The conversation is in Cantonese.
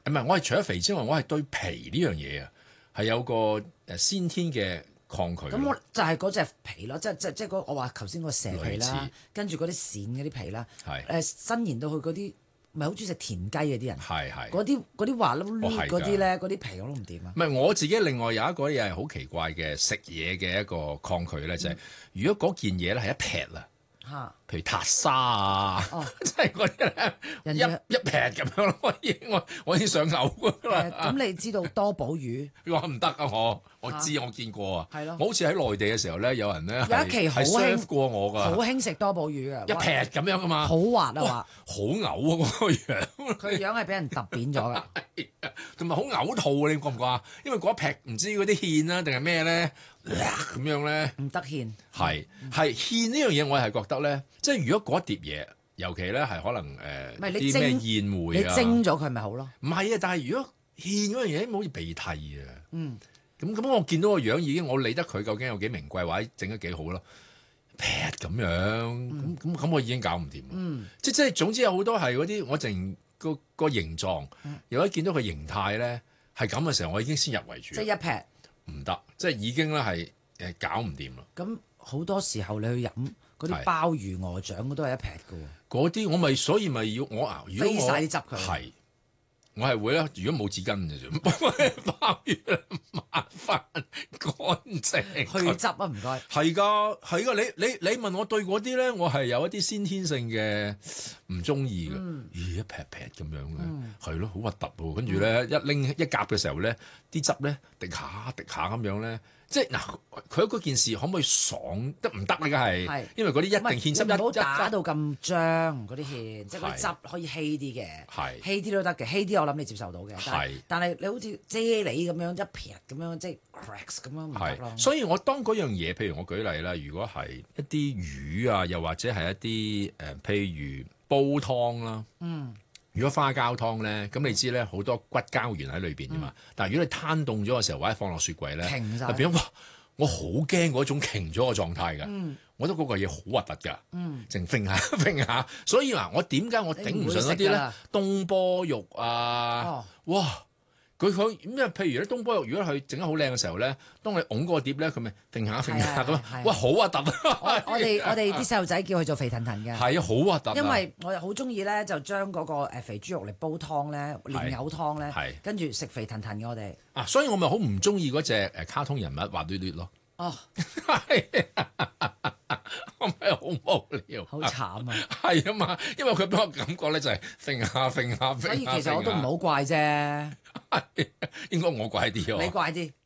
唔係，我係除咗肥之外，我係對皮呢樣嘢啊係有個先天嘅抗拒。 咁我就係嗰隻皮咯，即係我話頭先個蛇皮類似啦，跟住嗰啲鱔嗰啲皮啦， 係伸延到去嗰啲，咪好中意食田雞嘅啲人， 係嗰啲滑溜溜係㗎嗰啲咧，嗰啲皮我都唔掂啊唔。係我自己另外有一個嘢係好奇怪嘅食嘢嘅一個抗拒咧，就係如果嗰件嘢咧係一劈啊。 嚇！ 譬如塔沙啊， 哦即係嗰啲咧人哋一劈咁樣咯，我已經想嘔㗎啦。 咁你知道多寶魚我話唔得啊！我知我見過啊。 係咯我好似喺內地嘅時候咧，有人咧有一期好係興 serve 過我好㗎， 興食多寶魚嘅， 一劈咁樣㗎嘛， 好滑啊哇話， 好嘔啊嗰個樣， 佢樣係俾人揼扁咗㗎。 同埋好嘔吐啊！你覺唔覺啊？因為嗰一劈唔知嗰啲芡啊定係咩咧，咁樣咧。 唔得獻， 係芡呢樣嘢，我係覺得咧，即係如果嗰碟嘢，尤其咧係可能唔係你啲咩宴你會啊， 蒸咗佢咪好咯？ 唔係啊，但係如果芡嗰樣嘢好似鼻涕啊， 嗯， 咁我見到個樣已經我理得佢究竟有幾名貴或者整得幾好咯，劈咁樣，咁我已經搞唔掂。即係總之有好多係嗰啲我淨個形狀，如果見到佢形態咧係咁嘅時候，我已經先入為主即，係一劈。 唔得，即係已經咧係搞唔掂啦。 咁好多時候你去飲嗰啲係鮑魚鵝掌都係一劈嘅喎。 嗰啲我咪所以咪要我熬，如果飛我晒啲汁佢係我係會咧，如果冇紙巾嘅啫，鮑魚麻煩乾淨去汁啊，唔該。 係㗎係㗎，你問我對嗰啲咧，我係有一啲先天性嘅唔中意嘅，咦一劈劈咁樣嘅，係咯好核突喎，跟住咧一拎一夾嘅時候咧，啲汁咧滴下咁樣咧。即係嗱，佢嗰件事可唔可以爽得唔得咧？梗係係， 因為嗰啲一定芡汁唔好打一到咁張嗰啲芡，即係嗰啲汁可以稀啲嘅， 係稀啲都得嘅，稀啲我諗你接受到嘅。 係但係你好似啫喱咁樣一撇咁樣，即係 cracks 咁樣唔得咯係，。所以我當嗰樣嘢，譬如我舉例啦，如果係一啲魚啊，又或者係一啲譬如煲湯啦，如果花膠湯咧，咁你知咧好多骨膠原喺裏邊㗎嘛。但係如果你攤凍咗嘅時候，或者放落雪櫃咧， 停晒就變咗哇！我好驚嗰種瓊咗嘅狀態㗎。我覺得嗰個嘢好核突㗎，淨揈下揈下。所以嗱，我點解我頂唔順嗰啲咧？東坡肉啊，哇！佢咁啊，譬如咧東坡肉，如果佢整得好靚嘅時候咧，當你擁嗰個碟咧，佢咪揈下揈下咁，哇好核突啊！ 我哋啲細路仔叫佢做肥騰騰嘅。 係啊，好核突啊！ 因為我又好中意咧，就將嗰個肥豬肉嚟煲湯咧，蓮藕湯咧係， 跟住食肥騰騰嘅我哋。 啊，所以我咪好唔中意嗰隻卡通人物滑捋捋咯。 哦， 係我咪好無聊， 好慘啊！ 係啊嘛，因為佢俾我感覺咧就係揈下揈下揈下， 所以其實我都唔好怪啫， 係應該我怪啲喎。 你怪啲。